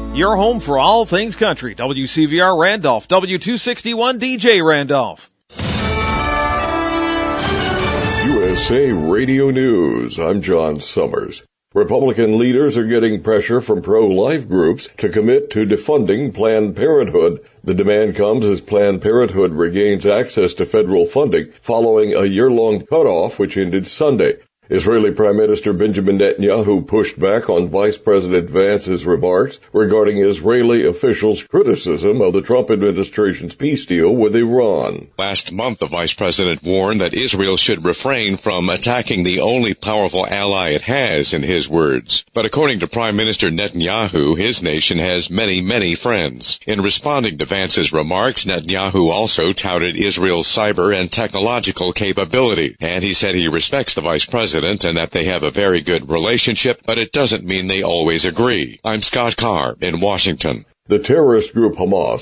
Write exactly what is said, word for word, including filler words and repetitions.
Your home for all things country. W C V R Randolph, W two sixty-one D J Randolph. U S A Radio News. I'm John Summers. Republican leaders are getting pressure from pro-life groups to commit to defunding Planned Parenthood. The demand comes as Planned Parenthood regains access to federal funding following a year-long cutoff which ended Sunday. Israeli Prime Minister Benjamin Netanyahu pushed back on Vice President Vance's remarks regarding Israeli officials' criticism of the Trump administration's peace deal with Iran. Last month, the Vice President warned that Israel should refrain from attacking the only powerful ally it has, in his words. But according to Prime Minister Netanyahu, his nation has many, many friends. In responding to Vance's remarks, Netanyahu also touted Israel's cyber and technological capability, and he said he respects the Vice President and that they have a very good relationship, but it doesn't mean they always agree. I'm Scott Carr in Washington. The terrorist group Hamas